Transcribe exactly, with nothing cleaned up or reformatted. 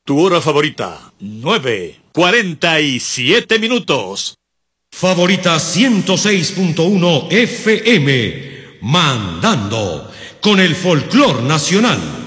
Tu hora favorita, nueve, cuarenta y siete minutos. Favorita ciento seis punto uno F M, mandando con el folclor nacional.